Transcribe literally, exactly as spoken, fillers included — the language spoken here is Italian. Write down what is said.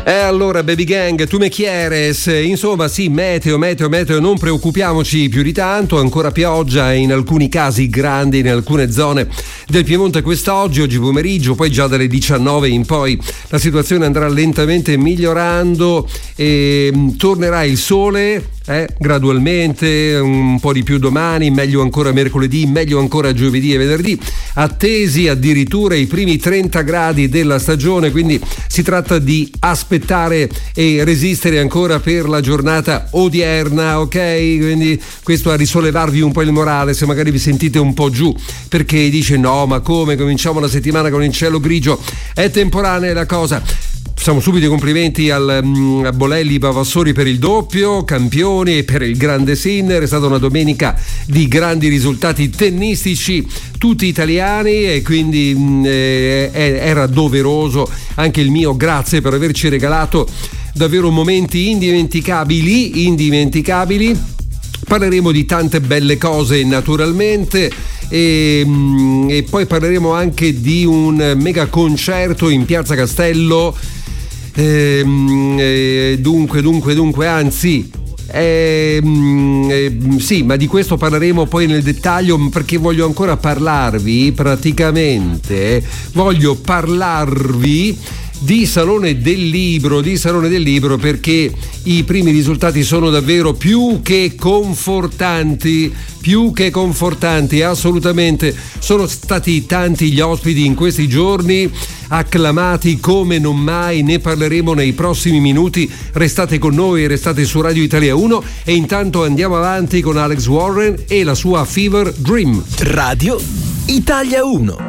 E allora Baby Gang, tu me quieres, insomma sì, meteo, meteo, meteo, non preoccupiamoci più di tanto, ancora pioggia in alcuni casi grandi in alcune zone del Piemonte quest'oggi, oggi pomeriggio, poi già dalle diciannove in poi la situazione andrà lentamente migliorando e tornerà il sole. Eh, gradualmente, un po' di più domani, meglio ancora mercoledì, meglio ancora giovedì e venerdì, attesi addirittura i primi trenta gradi della stagione, quindi si tratta di aspettare e resistere ancora per la giornata odierna, ok? Quindi questo a risollevarvi un po' il morale se magari vi sentite un po' giù, perché dice no, ma come, cominciamo la settimana con il cielo grigio, è temporanea la cosa. Facciamo subito i complimenti al, um, a Bolelli Bavassori per il doppio, campioni, e per il grande Sinner. È stata una domenica di grandi risultati tennistici, tutti italiani, e quindi um, eh, era doveroso anche il mio grazie per averci regalato davvero momenti indimenticabili, indimenticabili. Parleremo di tante belle cose naturalmente. E, e poi parleremo anche di un mega concerto in Piazza Castello. E, e, dunque, dunque, dunque, anzi, eh, eh, sì, ma di questo parleremo poi nel dettaglio, perché voglio ancora parlarvi, praticamente, voglio parlarvi di Salone del Libro, di Salone del Libro, perché i primi risultati sono davvero più che confortanti, più che confortanti, assolutamente. Sono stati tanti gli ospiti in questi giorni, acclamati come non mai, ne parleremo nei prossimi minuti. Restate con noi, restate su Radio Italia uno e intanto andiamo avanti con Alex Warren e la sua Fever Dream. Radio Italia uno.